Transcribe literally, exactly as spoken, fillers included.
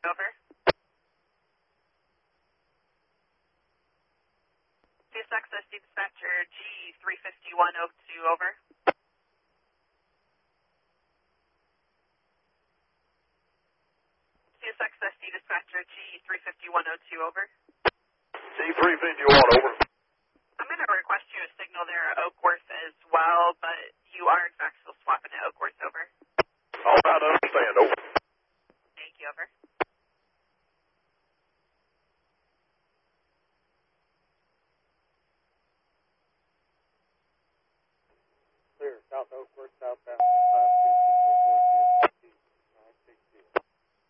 Over. C S X S D dispatcher G three fifty-one oh two, over. C S X S D dispatcher G three fifty-one oh two, over. G three fifty-one, over. I'm going to request you a signal there at Oakworth as well, but you are in fact still swapping at Oakworth, over. All right, I understand, over. Thank you, over. Clear, South Oakworth, southbound.